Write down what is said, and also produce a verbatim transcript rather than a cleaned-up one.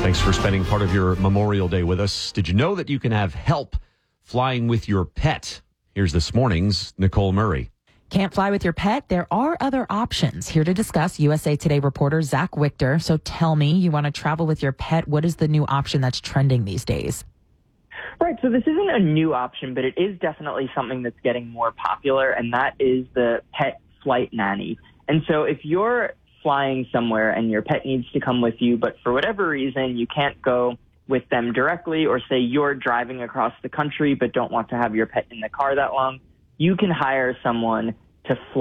Thanks for spending part of your Memorial Day with us. Did you know that you can have help flying with your pet? Here's this morning's Nicole Murray. Can't fly with your pet? There are other options. Here to discuss, U S A Today reporter Zach Wichter. So tell me, you want to travel with your pet. What is the new option that's trending these days? Right, so this isn't a new option, but it is definitely something that's getting more popular, and that is the pet flight nanny. And so if you're flying somewhere and your pet needs to come with you, but for whatever reason you can't go with them directly, or say you're driving across the country but don't want to have your pet in the car that long, you can hire someone to fly